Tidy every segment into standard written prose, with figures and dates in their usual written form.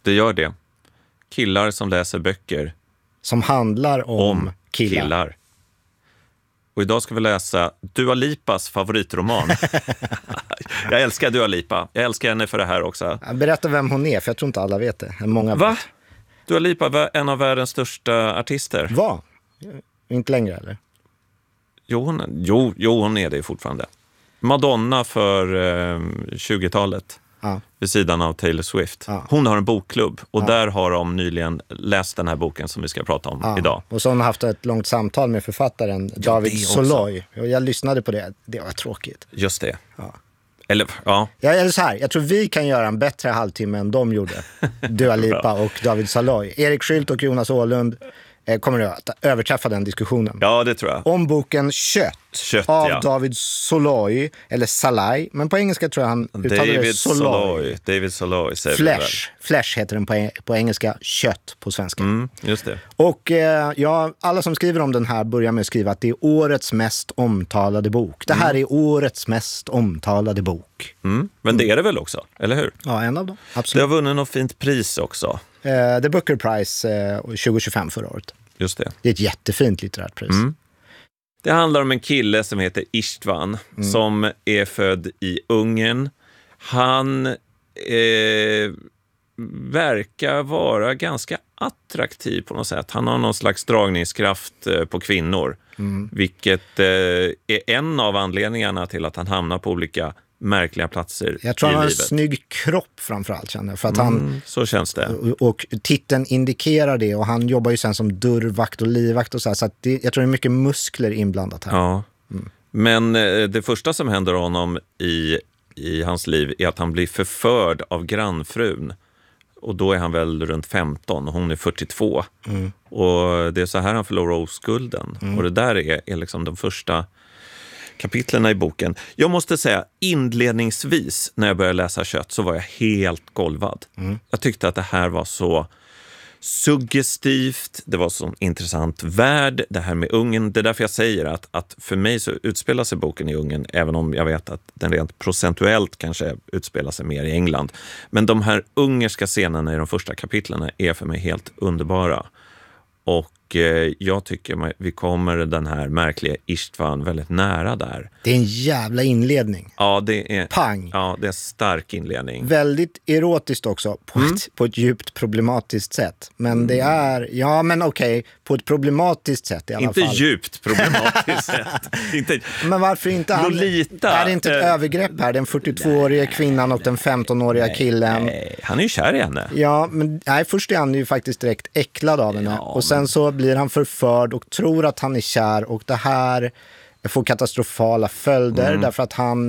Det gör det. Killar som läser böcker. Som handlar om killar. Och idag ska vi läsa Dua Lipas favoritroman. Jag älskar Dua Lipa. Jag älskar henne för det här också. Berätta vem hon är, för jag tror inte alla vet det. Många Va? vet. Dua Lipa var en av världens största artister. Va? Inte längre, eller? Jo, hon är det fortfarande. Madonna för 20-talet. Ja. Vid sidan av Taylor Swift. Ja. Hon har en bokklubb. Och där har de nyligen läst den här boken som vi ska prata om idag. Och så har hon haft ett långt samtal med författaren David Soloy. Och jag lyssnade på det. Det var tråkigt. Just det. Ja. Eller så här, jag tror vi kan göra en bättre halvtimme än de gjorde. Dua Lipa och David Soloy. Erik Skylt och Jonas Åhlund kommer att överträffa den diskussionen. Ja, det tror jag. Om boken Kött av David Soloy, eller Salai, men på engelska tror jag han uttalar det Soloy. David Soloy säger vi väl. Flesh heter den på engelska, kött på svenska. Just det. Och alla som skriver om den här börjar med att skriva att det är årets mest omtalade bok. Det här är årets mest omtalade bok. Men det är det väl också, eller hur? Ja, en av dem. Absolut. Det har vunnit något fint pris också. The Booker Prize 2025 förra året. Just det. Det är ett jättefint litterärt pris. Det handlar om en kille som heter Istvan som är född i Ungern. Han verkar vara ganska attraktiv på något sätt. Han har någon slags dragningskraft på kvinnor. Vilket är en av anledningarna till att han hamnar på olika märkliga platser i livet. Jag tror han har en snygg kropp framförallt, känner jag. För att han, så känns det. Och titeln indikerar det. Och han jobbar ju sen som dörrvakt och livvakt och så här. Så att jag tror det är mycket muskler inblandat här. Ja. Men det första som händer honom i hans liv är att han blir förförd av grannfrun. Och då är han väl runt 15 och hon är 42. Och det är så här han förlorar oskulden. Och det där är liksom de första kapitlerna i boken. Jag måste säga, inledningsvis när jag började läsa Kött så var jag helt golvad. Jag tyckte att det här var så suggestivt, det var så intressant värld, det här med Ungern. Det är därför jag säger att för mig så utspelar sig boken i Ungern, även om jag vet att den rent procentuellt kanske utspelar sig mer i England. Men de här ungerska scenerna i de första kapitlerna är för mig helt underbara. Och jag tycker vi kommer den här märkliga Istvan väldigt nära där. Det är en jävla inledning. Ja, det är pang. Ja, det är en stark inledning. Väldigt erotiskt också på ett djupt problematiskt sätt. Men det är på ett problematiskt sätt i alla inte fall. Inte djupt problematiskt sätt. Inte. Men varför inte? Lolita. Är det inte ett övergrepp här? Den 42-åriga kvinnan och den 15-åriga killen. Nej, han är ju kär i henne. Ja, men först är han ju faktiskt direkt äcklad av henne. Och sen så blir han förförd och tror att han är kär, och det här får katastrofala följder därför att han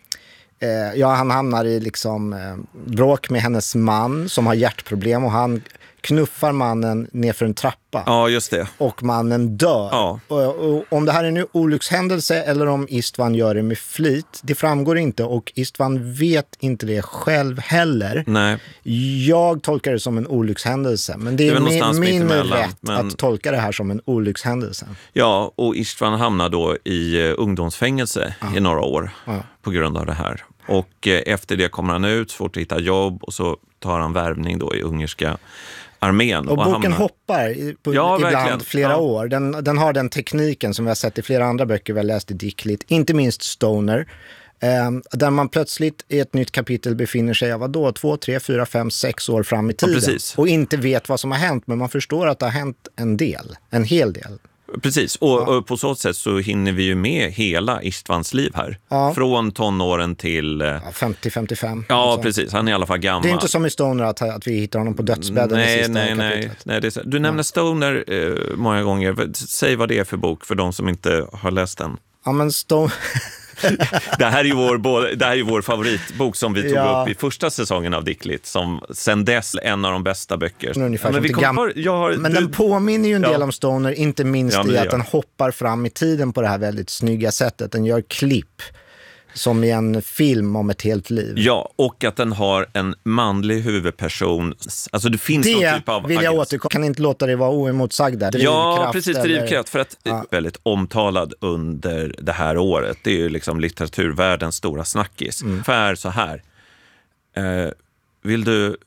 hamnar i bråk med hennes man som har hjärtproblem, och han knuffar mannen ner för en trappa. Ja, just det. Och mannen dör. Ja. Och om det här är en olyckshändelse eller om Istvan gör det med flit, det framgår inte, och Istvan vet inte det själv heller. Nej. Jag tolkar det som en olyckshändelse, men det är min rätt att tolka det här som en olyckshändelse. Ja, och Istvan hamnar då i ungdomsfängelse i några år på grund av det här. Och efter det kommer han ut, svårt att hitta jobb, och så tar han värvning då i ungerska armén. Och boken hoppar ibland verkligen. Flera år. Den har den tekniken som vi har sett i flera andra böcker vi har läst i Dicklit, inte minst Stoner, där man plötsligt i ett nytt kapitel befinner sig 2, 3, 4, 5, 6 år fram i tiden. Ja, och inte vet vad som har hänt, men man förstår att det har hänt en hel del. Precis, och på så sätt så hinner vi ju med hela Istvans liv här. Ja. Från tonåren till 50-55. Ja, alltså. Precis, han är i alla fall gammal. Det är inte som i Stoner att vi hittar honom på dödsbädden i sista kapitlet. Nej, det är så. Du nämner Stoner många gånger. Säg vad det är för bok för de som inte har läst den. Ja, men Stoner... Det här är ju vår favoritbok som vi tog upp i första säsongen av Dicklit, som sen dess en av de bästa böcker. Men den påminner ju en del om Stoner, inte minst i att den hoppar fram i tiden på det här väldigt snygga sättet. Den gör klipp som i en film om ett helt liv. Ja, och att den har en manlig huvudperson. Alltså det finns någon typ av... Det vill jag återkomma. Kan inte låta det vara oemotsagd där. Ja, precis. Drivkraft. För att väldigt omtalad under det här året. Det är ju liksom litteraturvärldens stora snackis. För så här. Vill du